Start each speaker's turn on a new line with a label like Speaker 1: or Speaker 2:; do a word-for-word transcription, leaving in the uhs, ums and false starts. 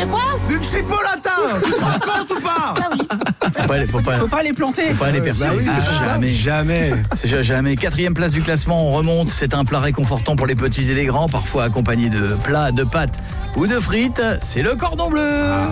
Speaker 1: De quoi?
Speaker 2: D'une chipolata. Tu te rends compte ou pas?
Speaker 1: Ah oui.
Speaker 3: Faut pas, les- faut pas,
Speaker 4: Faut pas les planter.
Speaker 3: faut pas les percer.
Speaker 2: bah oui, c'est
Speaker 3: Ah,
Speaker 2: pas ça.
Speaker 3: jamais.
Speaker 5: Jamais.
Speaker 3: C'est jamais. Quatrième place du classement, on remonte. C'est un plat réconfortant pour les petits et les grands, parfois accompagné de plats, de pâtes ou de frites. C'est le cordon bleu.